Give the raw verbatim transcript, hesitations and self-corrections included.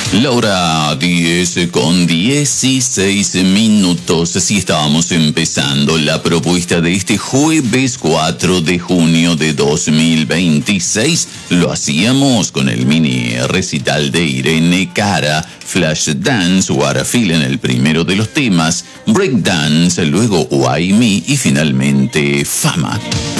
La hora diez con dieciséis minutos. Así estábamos empezando la propuesta de este jueves cuatro de junio de dos mil veintiséis. Lo hacíamos con el mini recital de Irene Cara, Flashdance, What a Feeling, el primero de los temas, Breakdance, luego Why Me y finalmente Fama.